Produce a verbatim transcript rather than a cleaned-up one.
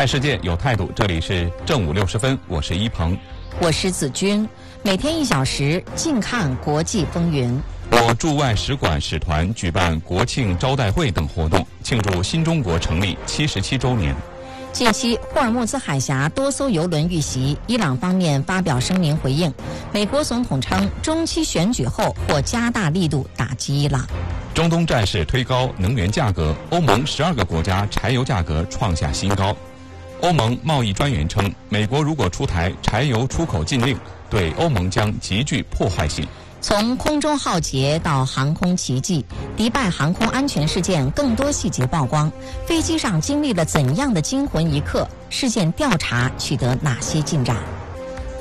看世界有态度，这里是正午六十分，我是一鹏， 我是子君，每天一小时，静看国际风云。 我驻外使馆使团举办国庆招待会等活动，庆祝新中国成立七十七周年。 近期，霍尔木兹海峡多艘油轮遇袭，伊朗方面发表声明回应。美国总统称，中期选举后或加大力度打击伊朗。 中东战事推高能源价格，欧盟十二个国家柴油价格创下新高。欧盟贸易专员称，美国如果出台柴油出口禁令，对欧盟将极具破坏性。 从空中浩劫到航空奇迹，迪拜航空安全事件更多细节曝光。飞机上经历了怎样的惊魂一刻？事件调查取得哪些进展？